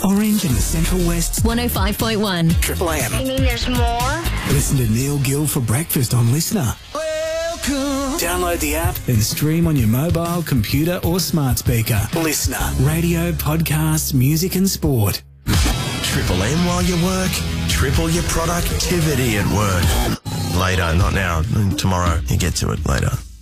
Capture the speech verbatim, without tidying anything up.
Orange and the Central West. one oh five point one. Triple M. You mean there's more? Listen to Neil Gill for breakfast on Listener. Welcome. Download the app and stream on your mobile, computer or smart speaker. Listener. Radio, podcasts, music and sport. Triple M while you work. Triple your productivity at work. Later, not now. Tomorrow. You get to it later.